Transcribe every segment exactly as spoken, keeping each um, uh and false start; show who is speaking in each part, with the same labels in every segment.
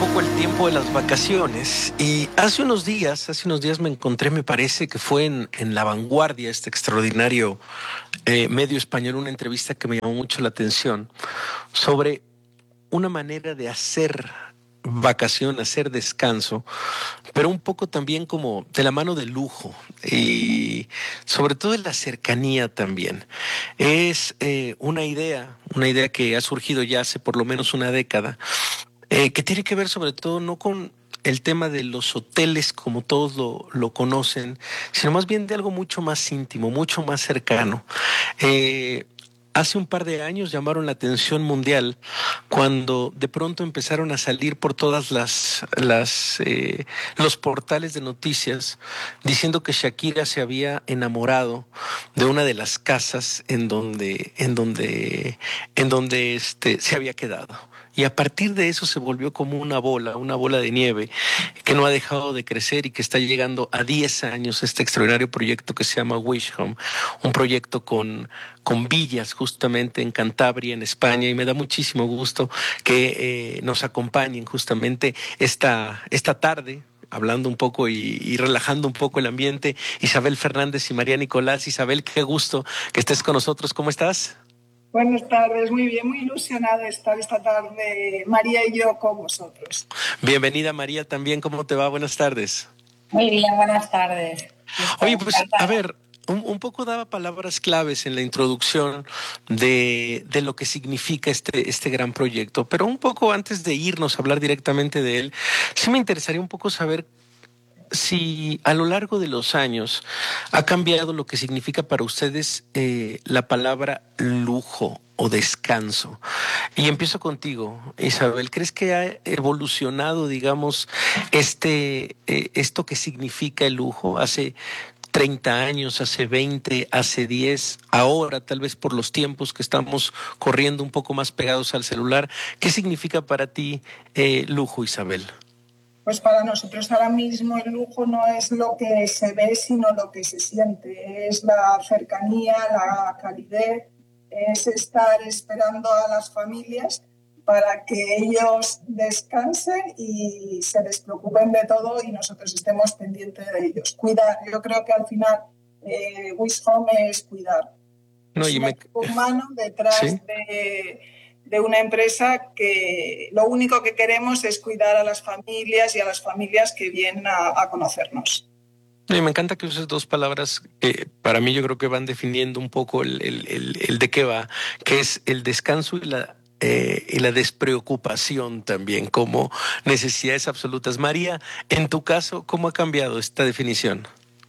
Speaker 1: poco el tiempo de las vacaciones y hace unos días, hace unos días me encontré, me parece que fue en, en La Vanguardia, este extraordinario eh, medio español, una entrevista que me llamó mucho la atención sobre una manera de hacer vacación, hacer descanso, pero un poco también como de la mano del lujo y sobre todo de la cercanía también. Es eh, una idea, una idea que ha surgido ya hace por lo menos una década, eh, que tiene que ver sobre todo no con el tema de los hoteles como todos lo, lo conocen, sino más bien de algo mucho más íntimo, mucho más cercano. Eh, Hace un par de años llamaron la atención mundial cuando de pronto empezaron a salir por todas las, las eh, los portales de noticias diciendo que Shakira se había enamorado de una de las casas en donde en donde en donde este se había quedado. Y a partir de eso se volvió como una bola, una bola de nieve que no ha dejado de crecer y que está llegando a diez años este extraordinario proyecto que se llama Wish Home, un proyecto con, con villas justamente en Cantabria, en España, y me da muchísimo gusto que eh, nos acompañen justamente esta, esta tarde, hablando un poco y, y relajando un poco el ambiente. Isabel Fernández y María Nicolás. Isabel, qué gusto que estés con nosotros. ¿Cómo estás?
Speaker 2: Buenas tardes, muy bien, muy ilusionada de estar esta tarde, María y yo, con vosotros.
Speaker 1: Bienvenida, María, también. ¿Cómo te va? Buenas tardes.
Speaker 3: Muy bien, buenas tardes.
Speaker 1: Oye, pues, a ver, un, un poco daba palabras claves en la introducción de, de lo que significa este, este gran proyecto, pero un poco antes de irnos a hablar directamente de él, sí me interesaría un poco saber si a lo largo de los años ha cambiado lo que significa para ustedes eh, la palabra lujo o descanso. Y empiezo contigo, Isabel. ¿Crees que ha evolucionado, digamos, este eh, esto que significa el lujo hace treinta años, hace veinte, hace diez, ahora tal vez por los tiempos que estamos corriendo un poco más pegados al celular? ¿Qué significa para ti eh, lujo, Isabel?
Speaker 2: Pues para nosotros ahora mismo el lujo no es lo que se ve, sino lo que se siente. Es la cercanía, la calidez, es estar esperando a las familias para que ellos descansen y se despreocupen de todo y nosotros estemos pendientes de ellos. Cuidar, yo creo que al final eh, Wish Home es cuidar.
Speaker 1: No,
Speaker 2: es
Speaker 1: y
Speaker 2: un
Speaker 1: me...
Speaker 2: equipo humano detrás ¿Sí? de... de una empresa que lo único que queremos es cuidar a las familias y a las familias que vienen a, a conocernos.
Speaker 1: Y me encanta que uses dos palabras que para mí yo creo que van definiendo un poco el, el, el, el de qué va, que es el descanso y la, eh, y la despreocupación también como necesidades absolutas. María, en tu caso, ¿cómo ha cambiado esta definición?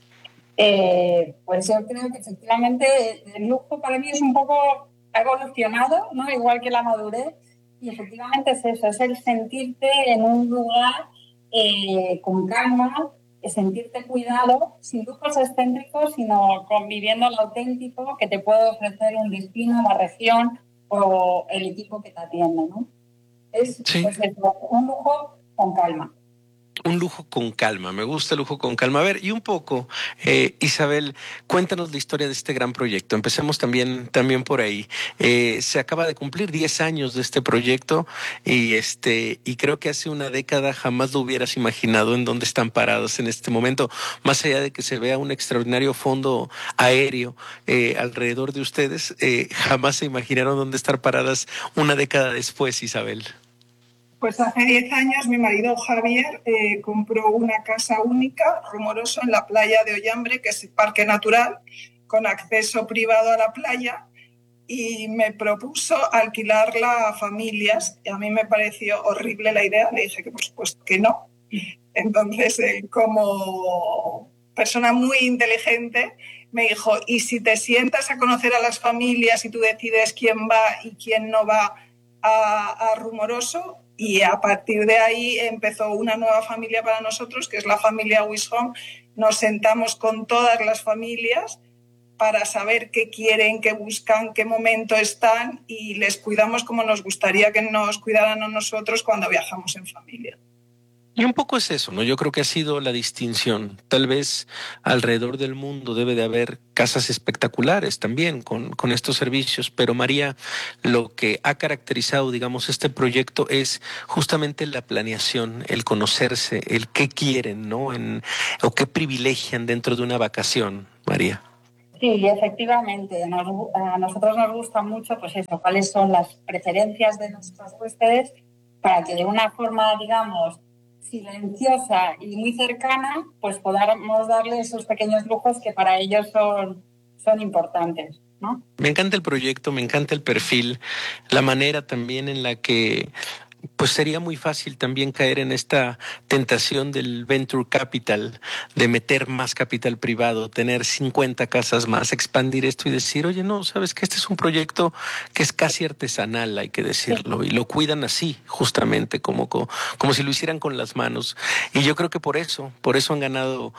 Speaker 3: Eh, pues yo creo que efectivamente el lujo para mí es un poco... ha evolucionado, ¿no? Igual que la madurez, y efectivamente es eso, es el sentirte en un lugar eh, con calma, es sentirte cuidado, sin lujos excéntricos, sino conviviendo lo auténtico que te puede ofrecer un destino, la región o el equipo que te atiende, ¿no? Es
Speaker 1: sí.
Speaker 3: pues eso, un lujo con calma.
Speaker 1: Un lujo con calma, me gusta el lujo con calma. A ver, y un poco, eh, Isabel, cuéntanos la historia de este gran proyecto. Empecemos también, también por ahí. Eh, se acaba de cumplir diez años de este proyecto y este y creo que hace una década jamás lo hubieras imaginado en dónde están parados en este momento, más allá de que se vea un extraordinario fondo aéreo eh, alrededor de ustedes, eh, jamás se imaginaron dónde estar paradas una década después, Isabel.
Speaker 2: Pues hace diez años mi marido Javier eh, compró una casa única, Rumoroso, en la playa de Ollambre, que es el parque natural, con acceso privado a la playa, y me propuso alquilarla a familias. Y a mí me pareció horrible la idea, le dije que por supuesto que no. Entonces, él, como persona muy inteligente, me dijo, ¿y si te sientas a conocer a las familias y tú decides quién va y quién no va a, a Rumoroso? Y a partir de ahí empezó una nueva familia para nosotros, que es la familia Wish Home. Nos sentamos con todas las familias para saber qué quieren, qué buscan, qué momento están, y les cuidamos como nos gustaría que nos cuidaran a nosotros cuando viajamos en familia.
Speaker 1: Y un poco es eso, ¿no? Yo creo que ha sido la distinción. Tal vez alrededor del mundo debe de haber casas espectaculares también con, con estos servicios, pero María, lo que ha caracterizado, digamos, este proyecto es justamente la planeación, el conocerse, el qué quieren, ¿no? En, o qué privilegian dentro de una vacación, María.
Speaker 3: Sí, efectivamente. Nos, a nosotros nos gusta mucho, pues eso, cuáles son las preferencias de nuestros huéspedes para que de una forma, digamos, silenciosa y muy cercana, pues podamos darle esos pequeños lujos que para ellos son, son importantes, ¿no?
Speaker 1: Me encanta el proyecto, me encanta el perfil, la manera también en la que pues sería muy fácil también caer en esta tentación del venture capital, de meter más capital privado, tener cincuenta casas más, expandir esto y decir, oye, no, sabes que este es un proyecto que es casi artesanal, hay que decirlo, y lo cuidan así, justamente, como, como, como si lo hicieran con las manos. Y yo creo que por eso, por eso han ganado,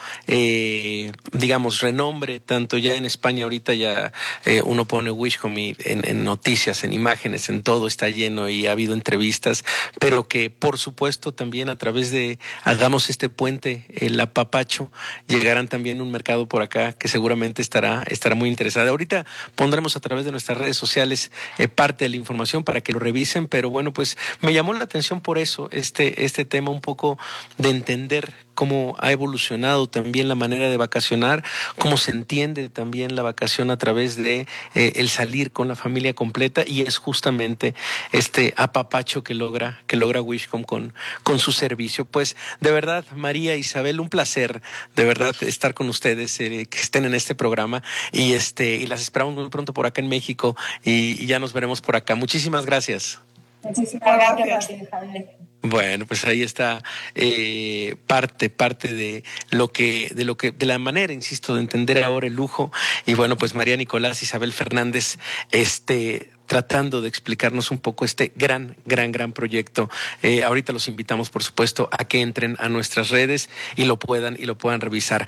Speaker 1: eh, digamos, renombre, tanto ya en España, ahorita ya eh, uno pone Wishhome en, en noticias, en imágenes, en todo está lleno y ha habido entrevistas, pero que por supuesto también a través de hagamos este puente, el apapacho, llegarán también un mercado por acá que seguramente estará, estará muy interesado. Ahorita pondremos a través de nuestras redes sociales eh, parte de la información para que lo revisen, pero bueno, pues me llamó la atención por eso este, este tema un poco de entender cómo ha evolucionado también la manera de vacacionar, cómo se entiende también la vacación a través de eh, el salir con la familia completa, y es justamente este apapacho que logra, que logra Wishhome con, con su servicio. Pues de verdad, María, Isabel, un placer de verdad estar con ustedes, eh, que estén en este programa, y este y las esperamos muy pronto por acá en México, y, y ya nos veremos por acá. Muchísimas gracias.
Speaker 3: Muchísimas gracias a ti, Javier.
Speaker 1: Bueno, pues ahí está eh, parte, parte de lo que, de lo que, de la manera, insisto, de entender ahora el lujo. Y bueno, pues María Nicolás, Isabel Fernández, este, tratando de explicarnos un poco este gran, gran, gran proyecto. Eh, ahorita los invitamos, por supuesto, a que entren a nuestras redes y lo puedan, y lo puedan revisar.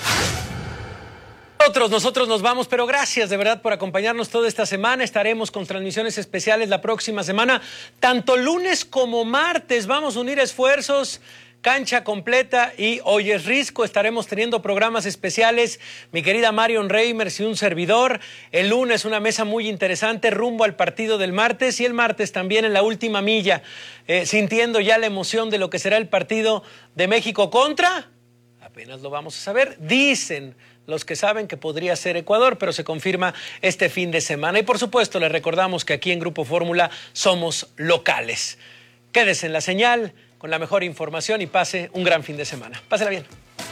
Speaker 1: Nosotros, nosotros nos vamos, pero gracias de verdad por acompañarnos toda esta semana. Estaremos con transmisiones especiales la próxima semana, tanto lunes como martes. Vamos a unir esfuerzos, cancha completa, y hoy es Risco. Estaremos teniendo programas especiales, mi querida Marion Reimers y un servidor. El lunes una mesa muy interesante rumbo al partido del martes, y el martes también en la última milla, eh, sintiendo ya la emoción de lo que será el partido de México contra... Apenas lo vamos a saber. Dicen los que saben que podría ser Ecuador, pero se confirma este fin de semana. Y por supuesto, les recordamos que aquí en Grupo Fórmula somos locales. Quédese en la señal con la mejor información y pase un gran fin de semana. Pásela bien.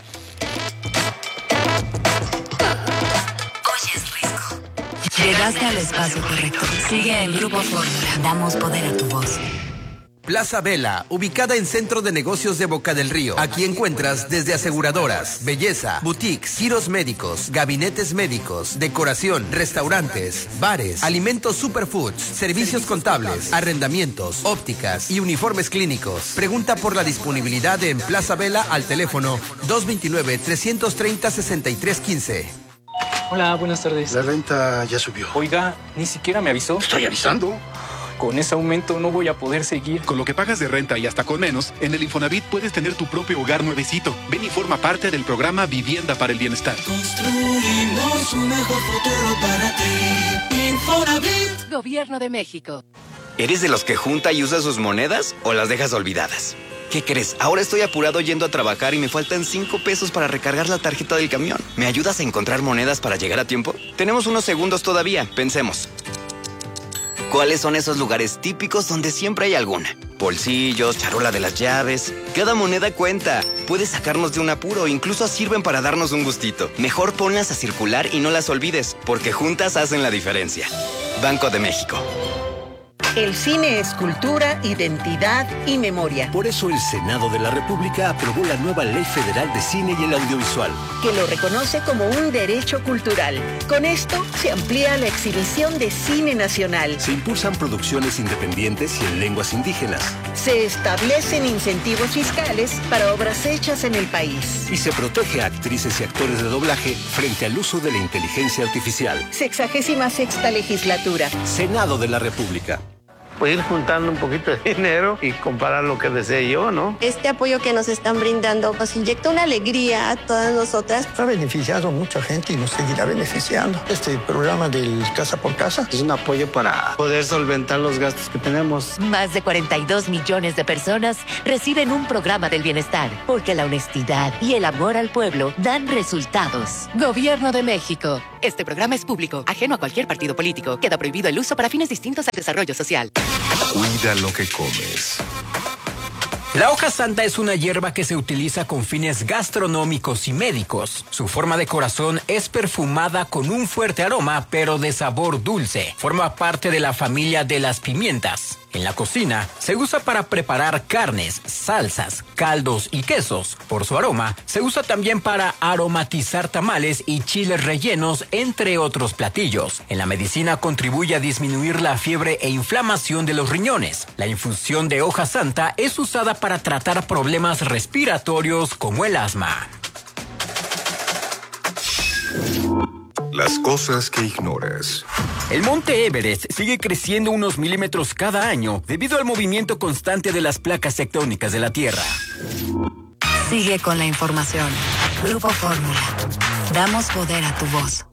Speaker 4: Hoy es Risco. Llegaste al espacio correcto. Sigue en Grupo Fórmula. Damos poder a tu voz.
Speaker 5: Plaza Vela, ubicada en Centro de Negocios de Boca del Río. Aquí encuentras desde aseguradoras, belleza, boutiques, giros médicos, gabinetes médicos, decoración, restaurantes, bares, alimentos superfoods, servicios contables, arrendamientos, ópticas y uniformes clínicos. Pregunta por la disponibilidad en Plaza Vela al teléfono dos dos nueve, tres tres cero, seis tres uno cinco.
Speaker 6: Hola, buenas tardes.
Speaker 7: La renta ya subió.
Speaker 6: Oiga, ni siquiera me avisó.
Speaker 7: Estoy avisando.
Speaker 6: Con ese aumento no voy a poder seguir.
Speaker 8: Con lo que pagas de renta y hasta con menos, en el Infonavit puedes tener tu propio hogar nuevecito. Ven y forma parte del programa Vivienda para el Bienestar.
Speaker 9: Construimos un mejor futuro para ti. Infonavit.
Speaker 10: Gobierno de México.
Speaker 11: ¿Eres de los que junta y usa sus monedas o las dejas olvidadas? ¿Qué crees? Ahora estoy apurado yendo a trabajar y me faltan cinco pesos para recargar la tarjeta del camión. ¿Me ayudas a encontrar monedas para llegar a tiempo? Tenemos unos segundos todavía. Pensemos. ¿Cuáles son esos lugares típicos donde siempre hay alguna? Bolsillos, charola de las llaves. Cada moneda cuenta. Puede sacarnos de un apuro, incluso sirven para darnos un gustito. Mejor ponlas a circular y no las olvides, porque juntas hacen la diferencia. Banco de México.
Speaker 12: El cine es cultura, identidad y memoria.
Speaker 13: Por eso el Senado de la República aprobó la nueva Ley Federal de Cine y el Audiovisual,
Speaker 12: que lo reconoce como un derecho cultural. Con esto se amplía la exhibición de cine nacional.
Speaker 13: Se impulsan producciones independientes y en lenguas indígenas.
Speaker 12: Se establecen incentivos fiscales para obras hechas en el país.
Speaker 13: Y se protege a actrices y actores de doblaje frente al uso de la inteligencia artificial.
Speaker 12: Sexagésima sexta legislatura.
Speaker 13: Senado de la República.
Speaker 7: pues ir juntando un poquito de dinero y comprar lo que desee yo, ¿no?
Speaker 10: Este apoyo que nos están brindando nos inyecta una alegría a todas nosotras.
Speaker 14: Ha beneficiado a mucha gente y nos seguirá beneficiando. Este programa del Casa por Casa
Speaker 15: es un apoyo para poder solventar los gastos que tenemos.
Speaker 16: Más de cuarenta y dos millones de personas reciben un programa del bienestar, porque la honestidad y el amor al pueblo dan resultados. Gobierno de México. Este programa es público, ajeno a cualquier partido político. Queda prohibido el uso para fines distintos al desarrollo social.
Speaker 17: Cuida lo que comes.
Speaker 18: La hoja santa es una hierba que se utiliza con fines gastronómicos y médicos. Su forma de corazón es perfumada con un fuerte aroma, pero de sabor dulce. Forma parte de la familia de las pimientas. En la cocina se usa para preparar carnes, salsas, caldos y quesos. Por su aroma, se usa también para aromatizar tamales y chiles rellenos, entre otros platillos. En la medicina contribuye a disminuir la fiebre e inflamación de los riñones. La infusión de hoja santa es usada para tratar problemas respiratorios como el asma.
Speaker 17: Las cosas que ignoras.
Speaker 18: El monte Everest sigue creciendo unos milímetros cada año debido al movimiento constante de las placas tectónicas de la Tierra.
Speaker 4: Sigue con la información. Grupo Fórmula. Damos poder a tu voz.